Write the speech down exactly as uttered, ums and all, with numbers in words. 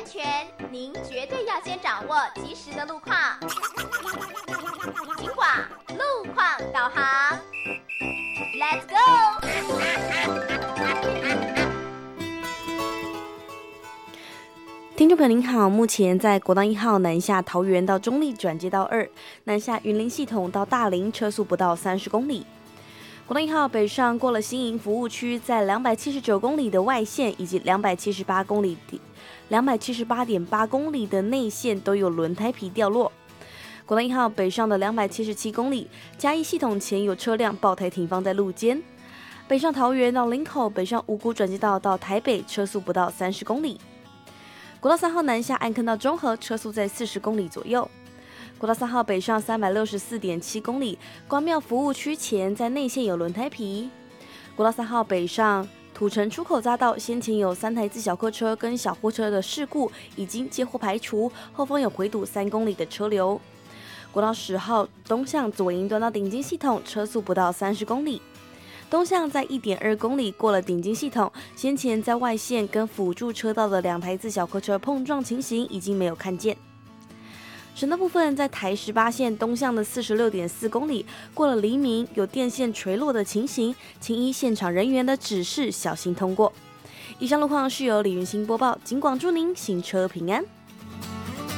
全，您绝对要先掌握及时的路况。警广路况导航 ，Let's go！ 听众朋友您好，目前在国道一号南下桃园到中坜转接道二，南下云林系统到大林，车速不到三十公里。国道一号北上过了新营服务区，在两百七十九公里的外线以及两百七十八公里、两百七十八点八公里的内线都有轮胎皮掉落。国道一号北上的两百七十七公里，嘉义系统前有车辆爆胎停放在路肩。北上桃园到林口，北上五股转接道到台北，车速不到三十公里。国道三号南下安坑到中和，车速在四十公里左右。国道三号北上三百六十四点七公里，关庙服务区前在内线有轮胎皮。国道三号北上土城出口匝道，先前有三台自小客车跟小货车的事故已经接获排除，后方有回堵三公里的车流。国道十号东向左营端到顶金系统，车速不到三十公里。东向在 一点二公里过了顶金系统，先前在外线跟辅助车道的两台自小客车碰撞情形已经没有看见。省道部分，在台十八线东向的 四十六点四公里过了黎明有电线垂落的情形，请依现场人员的指示小心通过。以上路况是由李云欣播报，警广祝您行车平安。